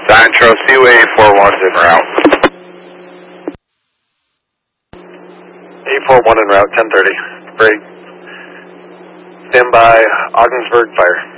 Centro Seaway 41's en route. 841 en route, 1030. Break. Stand by, Ogdensburg, fire.